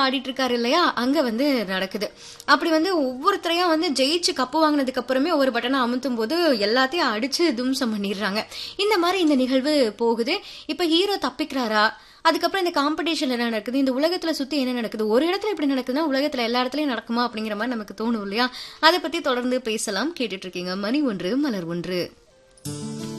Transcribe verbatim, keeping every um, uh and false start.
ஆடிட்டு இருக்காரு இல்லையா, அங்க வந்து நடக்குது. அப்படி வந்து ஒவ்வொருத்தரையும் வந்து ஜெயிச்சு கப்பு வாங்கினதுக்கு அப்புறமே ஒரு பட்டனை அமுத்தும் போது எல்லாத்தையும் அடிச்சு தும்சம் பண்ணிடுறாங்க. இந்த மாதிரி இந்த நிகழ்வு போகுது. இப்ப ஹீரோ தப்பிக்கிறாரா, அதுக்கப்புறம் இந்த காம்படிஷன் என்ன நடக்குது, இந்த உலகத்துல சுத்தி என்ன நடக்குது, ஒரு இடத்துல இப்படி நடக்குதுன்னா உலகத்துல எல்லா இடத்துலயும் நடக்குமா அப்படிங்கிற மாதிரி நமக்கு தோணும் இல்லையா. அதை பத்தி தொடர்ந்து பேசலாம். கேட்டுட்டு இருக்கீங்க மணி ஒன்று மலர் ஒன்று.